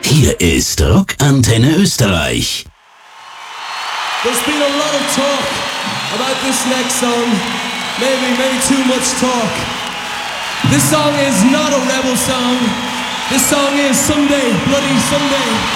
Hier ist Rockantenne Österreich. There's been a lot of talk about this next song. Maybe too much talk. This song is not a rebel song. This song is Someday, Bloody Someday.